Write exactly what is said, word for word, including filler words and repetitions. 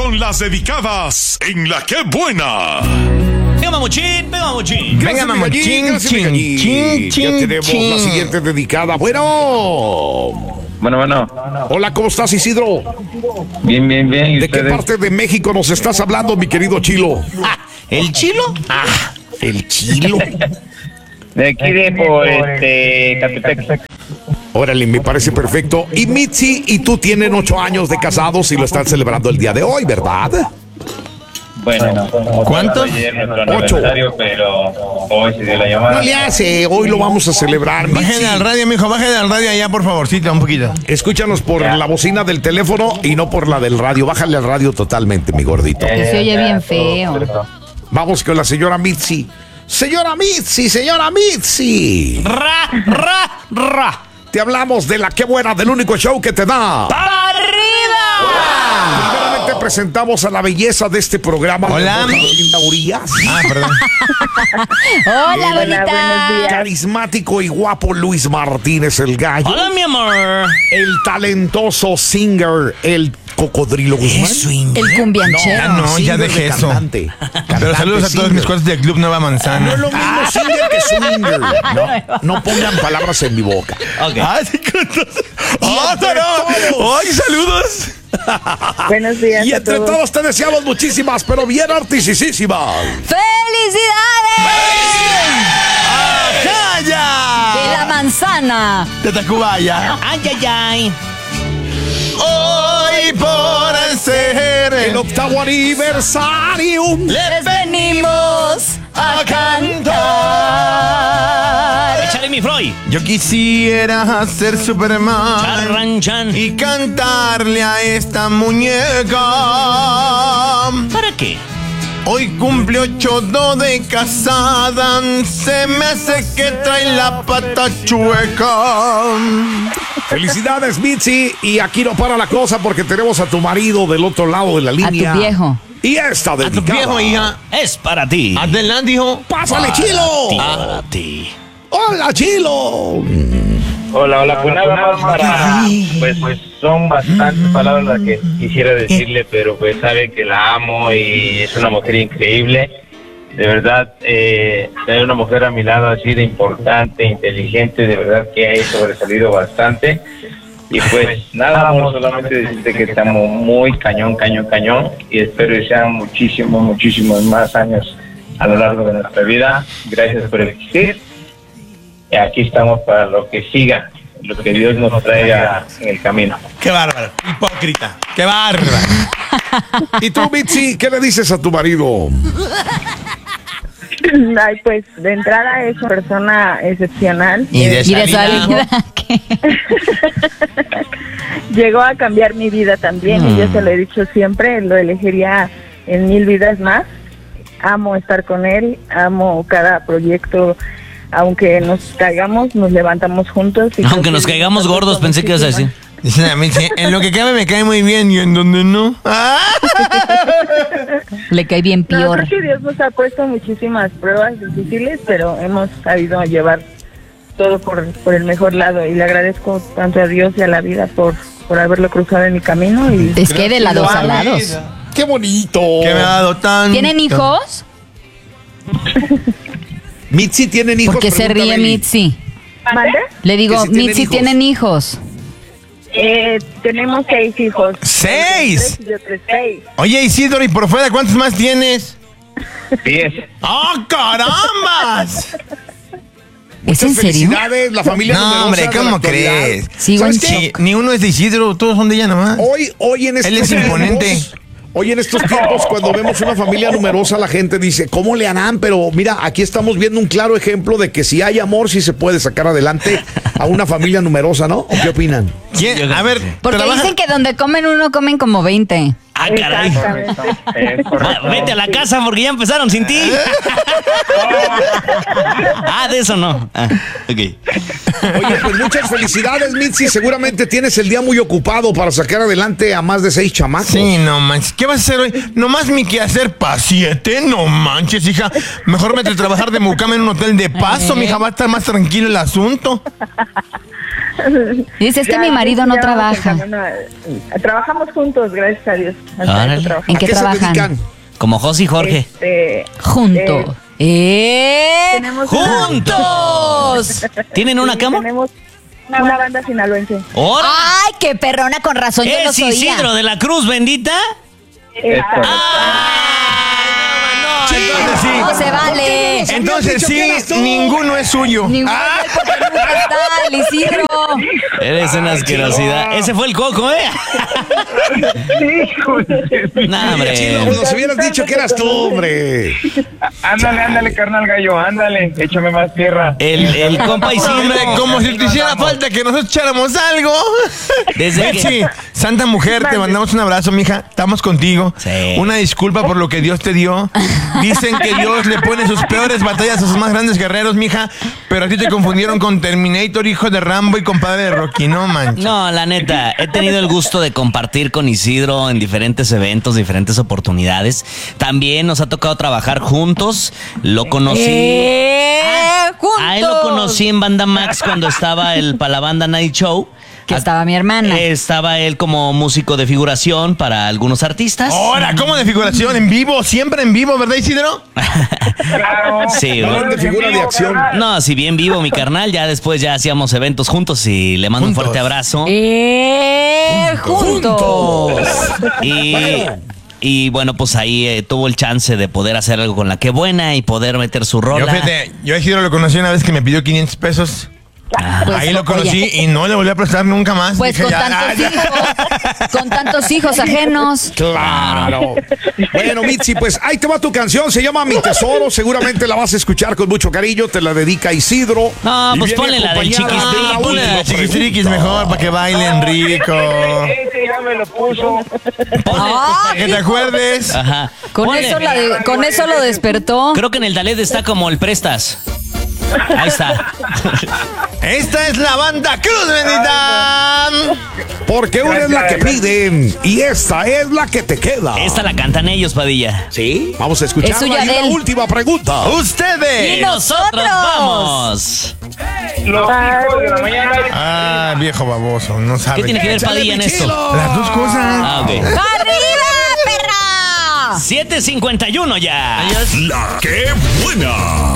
con las dedicadas en La Qué Buena. Venga, mamuchín, venga, mamuchín. Venga, mamuchín, chin, chin, chin, Ya tenemos chin. la siguiente dedicada. Bueno. Bueno, bueno. Hola, ¿cómo estás, Isidro? Bien, bien, bien. ¿Y ¿De qué ustedes? parte de México nos estás hablando, mi querido Chilo? Ah, ¿el chilo? Ah, el Chilo. De aquí de por este Catepec. Órale, me parece perfecto. Y Mitzi y tú tienen ocho años de casados y lo están celebrando el día de hoy, ¿verdad? Bueno, ¿cuántos? Ayer nuestro Ocho. aniversario, pero hoy se dio la llamada. No le hace, hoy lo vamos a celebrar, Mitzi. Bájale al radio, mijo, bájale al radio allá, por favorcito, un poquito. Escúchanos por la bocina del teléfono y no por la del radio. Bájale al radio totalmente, mi gordito. Que se oye bien feo. Vamos con la señora Mitzi. Señora Mitzi, señora Mitzi. Ra, ra, ra. Te hablamos de La Qué Buena, del único show que te da. ¡Para arriba! Primeramente presentamos a la belleza de este programa. Hola. Linda Urias. Ah, perdón. Hola, bonita. Carismático y guapo Luis Martínez el Gallo. Hola, mi amor. El talentoso singer, el Cocodrilo Guzmán. El cumbianchero. Ah, no, ya singer dejé de eso. cantante. Pero Cantante, saludos a todos singer. mis cuates del Club Nueva No es Manzana. lo mismo singer que swinger. No, no pongan palabras en mi boca. Ok. Ah, sí, con todos. ¡Ah, entre no! todos. ¡Ay, saludos! Buenos días Y a entre todos. todos te deseamos muchísimas, pero bien artisísimas. ¡Felicidades! ¡Calla! De la manzana. De Tacubaya. Ay, ay, ay. Hoy por ser El octavo aniversario. Les venimos a cantar. Échale mi Freud. Yo quisiera ser Superman Charranchan. y cantarle a esta muñeca. ¿Para qué? Hoy cumple ocho do de casada, se me hace que trae la pata chueca. Felicidades, Mitzi. Y aquí no para la cosa porque tenemos a tu marido del otro lado de la línea. tu viejo. Y esta A tu dedicada. viejo, hija. Es para ti. Adelante, hijo. ¡Pásale, Chilo! Para ti. ¡Hola, Chilo! Hola, hola. Pues nada más para... Pues, pues son bastantes palabras las que quisiera decirle, pero pues sabe que la amo y es una mujer increíble. De verdad, eh, tener una mujer a mi lado así de importante, inteligente, de verdad que ha sobresalido bastante. Y pues nada, amor, solamente decirte que estamos muy cañón, cañón, cañón. Y espero que sean muchísimos, muchísimos más años a lo largo de nuestra vida. Gracias por existir. Y aquí estamos para lo que siga, lo que Dios nos traiga en el camino. Qué bárbaro. Hipócrita. Qué bárbaro. ¿Y tú, Mitzi, qué le dices a tu marido? Ay, pues de entrada es una persona excepcional. Y de Y de salida. salida. ¿qué? Llegó a cambiar mi vida también y yo se lo he dicho siempre, lo elegiría en mil vidas más. Amo estar con él, amo cada proyecto. Aunque nos caigamos, nos levantamos juntos. Y Aunque creo nos que caigamos nos gordos, pensé que ibas a decir. Dicen a mí, sí, en lo que cabe me cae muy bien y en donde no. ¡Ah! Le cae bien No, peor. creo que Dios nos ha puesto muchísimas pruebas difíciles, pero hemos sabido llevar todo por, por el mejor lado y le agradezco tanto a Dios y a la vida por, por haberlo cruzado en mi camino. Y Es que de lados a lados. ¡Qué bonito! Que me ha dado tan. ¿Tienen hijos? Mitzi, ¿tienen hijos? ¿Por qué se ríe Pregúntale. Mitzi? ¿Mande? Le digo, Que si tienen Mitzi, hijos. ¿tienen hijos? Eh, tenemos seis hijos. ¡Seis! Tres y yo tres, seis. Oye, Isidro, ¿y por fuera cuántos más tienes? Diez. ¡Oh, carambas! ¿Es en Muchas serio? felicidades, la familia No, numerosa hombre, de la ¿cómo actualidad. crees? Sigo ¿Sabes en qué? Sí, ni uno es de Isidro, todos son de ella nomás. Hoy, hoy en estos Él es imponente. tiempos, hoy en estos tiempos, cuando vemos una familia numerosa, la gente dice, ¿cómo le harán? Pero mira, aquí estamos viendo un claro ejemplo de que si hay amor, sí se puede sacar adelante a una familia numerosa, ¿no? ¿O qué opinan? ¿Quién? A ver, Porque trabaja- dicen que donde comen uno, comen como veinte. Ah, caray. Exactamente. Es Va, correcto. vete a la casa porque ya empezaron sin ti. Ah, de eso no. Ah, ok. Oye, pues muchas felicidades, Mitzi. Seguramente tienes el día muy ocupado para sacar adelante a más de seis chamacos. Sí, no manches. ¿Qué vas a hacer hoy? Nomás mi quehacer pa' siete. No manches, hija. Mejor vete a trabajar de mucama en un hotel de paso, mija. Va a estar más tranquilo el asunto. Dice, es que Ya, mi marido ya no vamos trabaja. en camino a- Trabajamos juntos, gracias a Dios. Hasta Órale. eso trabajamos. ¿En ¿A qué qué se trabajan? dedican? Como José y Jorge. Este, Junto. ¿Eh? tenemos una- ¡Juntos! ¿Tienen una sí, cama? Tenemos una banda sinaloense. ¡Ahora! Ay, qué perrona, con razón yo ¿Es los oía. Isidro de la Cruz bendita? Este, Sí, entonces sí. No se vale. Entonces dicho sí, que eras tú. ninguno es suyo. Ninguno Ah, es porque nunca está el Isidro. Eres una asquerosidad. Ese fue el coco, ¿eh? No, hombre. Chino, nos hubieras dicho que eras tú, hombre. Ándale, ándale, carnal gallo, ándale, échame más tierra. El, el compa Isidro. hombre, como si te hiciera falta que nosotros echáramos algo. Desde que- Betsy, Santa Mujer, te mandamos un abrazo, mija. Estamos contigo. Sí. Una disculpa por lo que Dios te dio. Dicen que Dios le pone sus peores batallas a sus más grandes guerreros, mija. Pero a ti te confundieron con Terminator, hijo de Rambo y compadre de Rocky. No manches. No, la neta, he tenido el gusto de compartir con Isidro en diferentes eventos, diferentes oportunidades. También nos ha tocado trabajar juntos. Lo conocí. ¡Eh! ¡Juntos! A él lo conocí en Banda Max cuando estaba el para la banda Night Show. Que estaba mi hermana. Estaba él como músico de figuración para algunos artistas. Ahora, ¿cómo de figuración? En vivo, siempre en vivo, ¿verdad, Isidro? Claro. Sí, No, güey. de figura de acción. No, si bien vivo mi carnal, ya después ya hacíamos eventos juntos y le mando Juntos. un fuerte abrazo. ¡Eh! ¡Juntos! Y, y bueno, pues ahí eh, tuvo el chance de poder hacer algo con la que buena y poder meter su Yo, rola. fíjate, yo a Isidro lo conocí una vez que me pidió quinientos pesos. Pues, Ahí lo conocí oye, y no le volví a prestar nunca más. Pues Dije, con ya, tantos ya. hijos, con tantos hijos ajenos. Claro. Bueno, Mitzi, pues ahí te va tu canción. Se llama Mi Tesoro. Seguramente la vas a escuchar con mucho cariño. Te la dedica Isidro. No, Y pues viene ponle la del acompañada de Chiquis la Triquis. Ponle última la chiquistriquis pregunta. mejor para que bailen rico. Ese ya me lo puso. Ponle- Ah, Que te acuerdes. Ajá. Con Ponle- eso, la de- con eso lo despertó. Creo que en el Dalet está como el Prestas. Ahí está. Esta es la banda Cruz Bendita. Porque una es la que piden y esta es la que te queda. Esta la cantan ellos, Padilla. ¿Sí? Vamos a escuchar Es suya y de la él. última pregunta. Ustedes. Y nosotros vamos. Los hijos de la mañana. Ah, viejo baboso, no sabe. ¿Qué tiene que ver Échale, Padilla en mi esto? chilo. Las dos cosas. Ah, ok. ¡Arriba, perra! siete cincuenta y uno ya. La que buena.